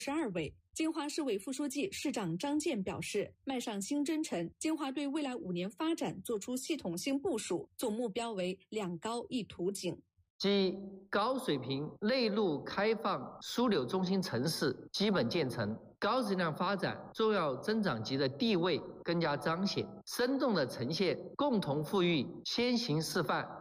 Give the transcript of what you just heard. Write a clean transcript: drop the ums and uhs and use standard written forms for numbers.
12位。金华市委副书记、市长张健表示，迈上新征程，金华对未来5年发展作出系统性部署，总目标为2高1图景。 即高水平内陆开放枢纽中心城市基本建成，高质量发展重要增长极的地位更加彰显，生动地呈现共同富裕先行示范